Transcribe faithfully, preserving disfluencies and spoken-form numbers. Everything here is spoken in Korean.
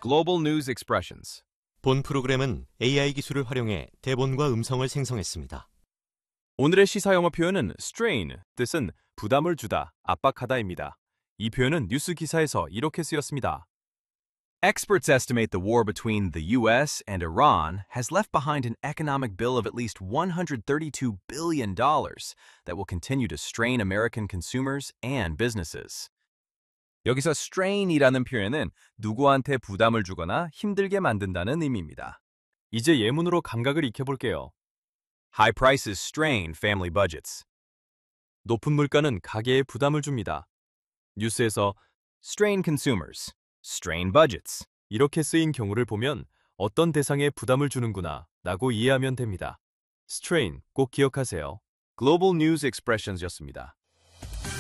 Global News Expressions. 본 프로그램은 에이아이 기술을 활용해 대본과 음성을 생성했습니다. 오늘의 시사 영어 표현은 strain, 뜻은 부담을 주다, 압박하다입니다. 이 표현은 뉴스 기사에서 이렇게 쓰였습니다. Experts estimate the war between the U S and Iran has left behind an economic bill of at least one hundred thirty-two billion dollars that will continue to strain American consumers and businesses. 여기서 strain이라는 표현은 누구한테 부담을 주거나 힘들게 만든다는 의미입니다. 이제 예문으로 감각을 익혀볼게요. High prices strain family budgets. 높은 물가는 가계에 부담을 줍니다. 뉴스에서 strain consumers, strain budgets 이렇게 쓰인 경우를 보면 어떤 대상에 부담을 주는구나 라고 이해하면 됩니다. strain 꼭 기억하세요. Global News Expressions였습니다.